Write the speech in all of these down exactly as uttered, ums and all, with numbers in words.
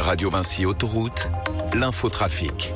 Radio Vinci Autoroute, l'infotrafic.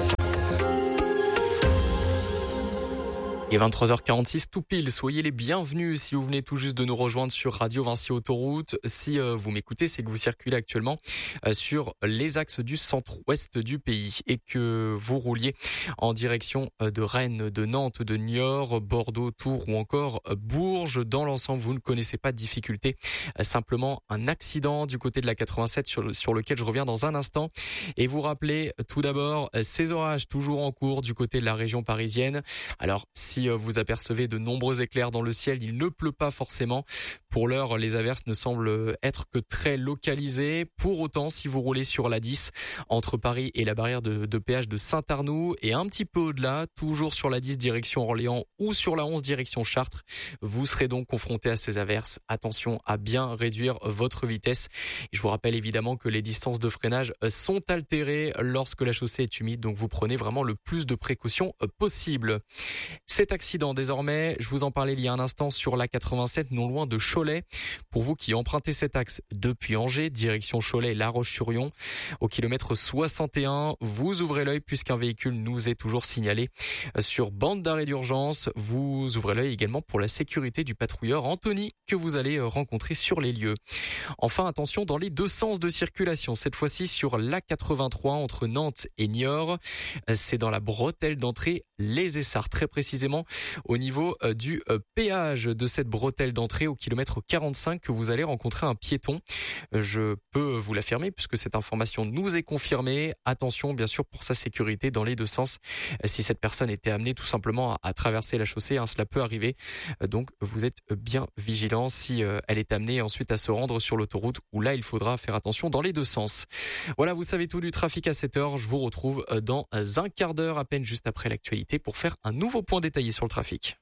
Et vingt-trois heures quarante-six tout pile, soyez les bienvenus si vous venez tout juste de nous rejoindre sur Radio Vinci Autoroute. Si euh, vous m'écoutez, c'est que vous circulez actuellement euh, sur les axes du centre-ouest du pays et que vous rouliez en direction euh, de Rennes, de Nantes, de Niort, Bordeaux, Tours ou encore euh, Bourges. Dans l'ensemble, vous ne connaissez pas de difficulté, euh, simplement un accident du côté de la quatre-vingt-sept sur, le, sur lequel je reviens dans un instant. Et vous rappelez tout d'abord euh, ces orages toujours en cours du côté de la région parisienne. Alors, si vous apercevez de nombreux éclairs dans le ciel, il ne pleut pas forcément. Pour l'heure, les averses ne semblent être que très localisées. Pour autant, si vous roulez sur la dix, entre Paris et la barrière de, de péage de Saint-Arnoux, et un petit peu au-delà, toujours sur la dix direction Orléans ou sur la onze direction Chartres, vous serez donc confronté à ces averses. Attention à bien réduire votre vitesse. Et je vous rappelle évidemment que les distances de freinage sont altérées lorsque la chaussée est humide, donc vous prenez vraiment le plus de précautions possible. Cet accident désormais, je vous en parlais il y a un instant sur la quatre-vingt-sept, non loin de Cholet. Pour vous qui empruntez cet axe depuis Angers, direction Cholet-La Roche-sur-Yon, au kilomètre soixante et un, vous ouvrez l'œil puisqu'un véhicule nous est toujours signalé sur bande d'arrêt d'urgence. Vous ouvrez l'œil également pour la sécurité du patrouilleur Anthony que vous allez rencontrer sur les lieux. Enfin, attention dans les deux sens de circulation, cette fois-ci sur l'A quatre-vingt-trois entre Nantes et Niort. C'est dans la bretelle d'entrée Les Essarts, très précisément au niveau du péage de cette bretelle d'entrée au kilomètre quarante-cinq que vous allez rencontrer un piéton. Je peux vous l'affirmer puisque cette information nous est confirmée. Attention bien sûr pour sa sécurité dans les deux sens. Si cette personne était amenée tout simplement à traverser la chaussée, hein, cela peut arriver. Donc vous êtes bien vigilant si elle est amenée ensuite à se rendre sur l'autoroute où là il faudra faire attention dans les deux sens. Voilà, vous savez tout du trafic à cette heure. Je vous retrouve dans un quart d'heure à peine juste après l'actualité pour faire un nouveau point détaillé sur le trafic.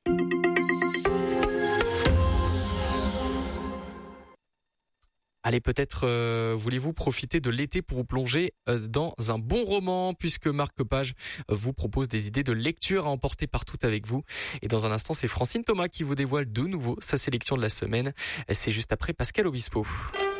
Allez, peut-être euh, voulez-vous profiter de l'été pour vous plonger euh, dans un bon roman, puisque Marc Page euh, vous propose des idées de lecture à emporter partout avec vous. Et dans un instant, c'est Francine Thomas qui vous dévoile de nouveau sa sélection de la semaine. C'est juste après Pascal Obispo.